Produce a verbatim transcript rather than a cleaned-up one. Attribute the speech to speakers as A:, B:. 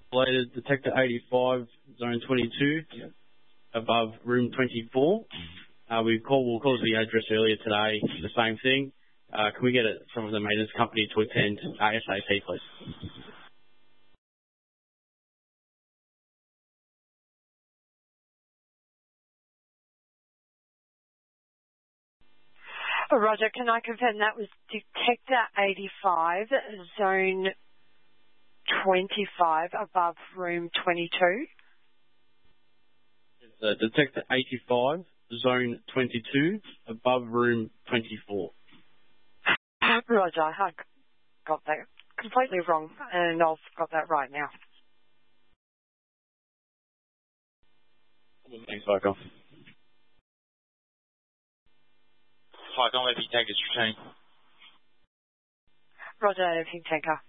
A: Related Detector eighty-five, Zone twenty-two, yep. Above Room twenty-four. Uh, we called, we'll call the address earlier today, the same thing. Uh, can we get it from the maintenance company to attend ASAP, please?
B: Oh, Roger, can I confirm that was Detector eighty-five, Zone twenty-five, above Room twenty-two?
A: It's uh, Detector eighty-five, Zone twenty-two, above Room twenty-four.
B: Roger, I got that completely wrong, and I've got that right now.
A: Thanks, Michael.
C: Hi, don't let me take this train.
B: Roger, Pink Tanker.